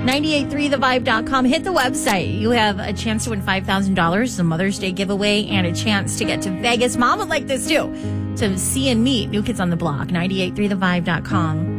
983thevibe.com. Hit the website. You have a chance to win $5,000, the Mother's Day giveaway, and a chance to get to Vegas. Mom would like this too. To see and meet New Kids on the Block. 983thevibe.com.